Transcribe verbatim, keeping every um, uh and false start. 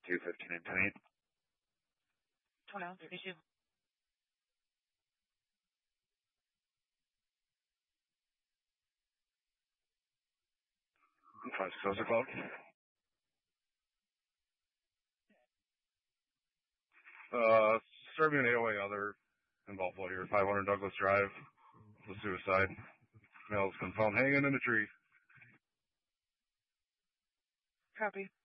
two fifteen and ten eight. twenty-one thirty-two. Five six oh cloud. Uh, serving an eight oh eight other in Buffalo here, five hundred Douglas Drive. The suicide. Male's been found hanging in a tree. Copy.